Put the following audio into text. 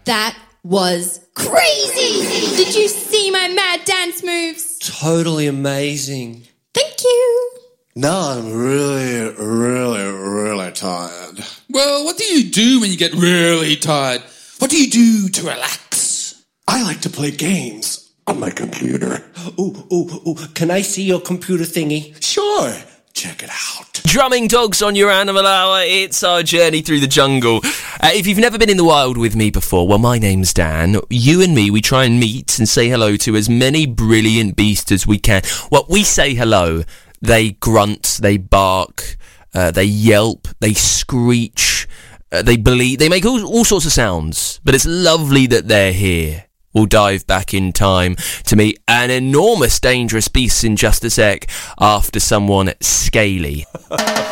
That was crazy! Did you see my mad dance moves? Totally amazing. Thank you. Now I'm really tired. Well, what do you do when you get really tired? What do you do to relax? I like to play games on my computer. Ooh, can I see your computer thingy? Sure, check it out. Drumming dogs on your animal hour, it's our journey through the jungle. If you've never been in the wild with me before, well, my name's Dan. You and me, we try and meet and say hello to as many brilliant beasts as we can. Well, we say hello. They grunt, they bark, they yelp, they screech, they bleat, they make all sorts of sounds. But it's lovely that they're here. We'll dive back in time to meet an enormous dangerous beast in just a sec after someone scaly.